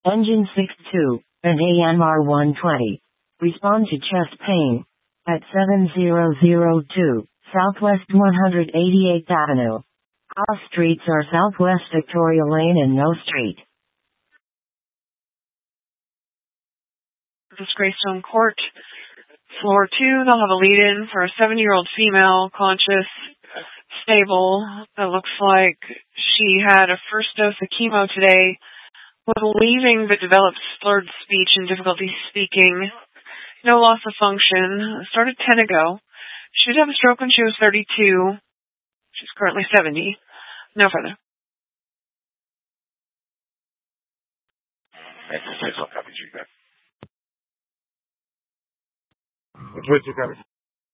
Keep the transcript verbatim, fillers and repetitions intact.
Engine six two, and A M R one twenty. Respond to chest pain. At seven zero zero two, Southwest one hundred eighty-eighth Avenue. All streets are Southwest Victoria Lane and No Street. This is Greystone Court. Floor two, they'll have a lead-in for a seventy-year-old female, conscious, stable. It looks like she had a first dose of chemo today, was leaving but developed slurred speech and difficulty speaking. No loss of function. Started ten ago. She did have a stroke when she was thirty-two. She's currently seventy. No further. What you got?